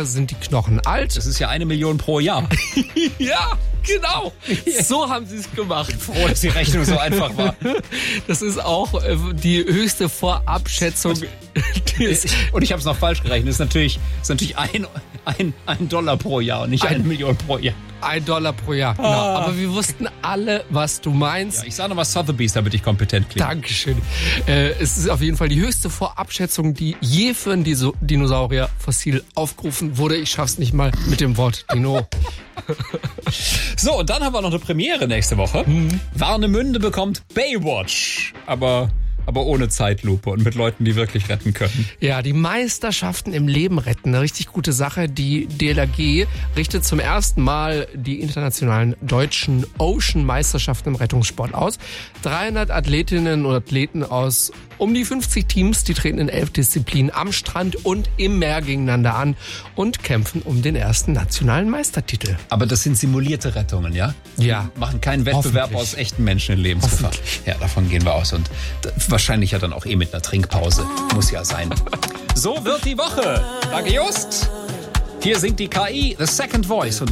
Jahre sind die Knochen alt. Das ist ja 1 Million pro Jahr. Ja, genau. So haben sie es gemacht. Froh, dass die Rechnung so einfach war. Das ist auch die höchste Vorabschätzung. Und ich habe es noch falsch gerechnet. Das ist natürlich ein Dollar pro Jahr und nicht 1 Million pro Jahr. $1 pro Jahr, genau. Aber wir wussten alle, was du meinst. Ja, ich sage nochmal Sotheby's, damit ich kompetent klinge. Dankeschön. Es ist auf jeden Fall die höchste Vorabschätzung, die je für ein Dinosaurier-Fossil aufgerufen wurde. Ich schaff's nicht mal mit dem Wort Dino. So, und dann haben wir noch eine Premiere nächste Woche. Warnemünde bekommt Baywatch, aber ohne Zeitlupe und mit Leuten, die wirklich retten können. Ja, die Meisterschaften im Leben retten. Eine richtig gute Sache. Die DLRG richtet zum ersten Mal die internationalen deutschen Ocean-Meisterschaften im Rettungssport aus. 300 Athletinnen und Athleten aus um die 50 Teams, die treten in 11 Disziplinen am Strand und im Meer gegeneinander an und kämpfen um den ersten nationalen Meistertitel. Aber das sind simulierte Rettungen, ja? Ja. Die machen keinen Wettbewerb aus echten Menschen in Lebensgefahr. Ja, davon gehen wir aus. Und wahrscheinlich ja dann auch mit einer Trinkpause. Muss ja sein. So wird die Woche. Danke, Just. Hier singt die KI The Second Voice. Und